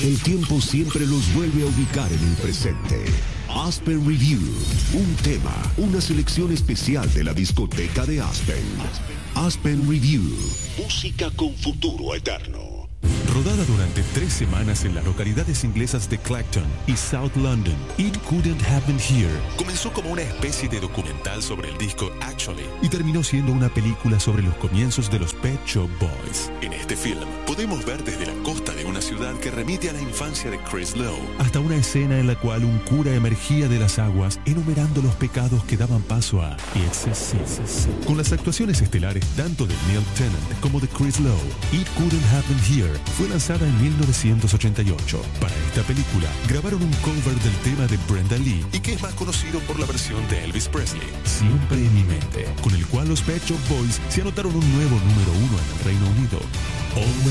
El tiempo siempre los vuelve a ubicar en el presente. Aspen Review, un tema, una selección especial de la discoteca de Aspen. Aspen Review, música con futuro eterno. Rodada durante 3 semanas en las localidades inglesas de Clacton y South London, It Couldn't Happen Here comenzó como una especie de documental sobre el disco Actually y terminó siendo una película sobre los comienzos de los Pet Shop Boys. En este film podemos ver desde la costa de una ciudad que remite a la infancia de Chris Lowe hasta una escena en la cual un cura emergía de las aguas enumerando los pecados que daban paso a It's a Sin. Con las actuaciones estelares tanto de Neil Tennant como de Chris Lowe, It Couldn't Happen Here fue lanzada en 1988. Para esta película grabaron un cover del tema de Brenda Lee y que es más conocido por la versión de Elvis Presley, Siempre en mi mente, con el cual los Pet Shop Boys se anotaron un nuevo número 1 en el Reino Unido.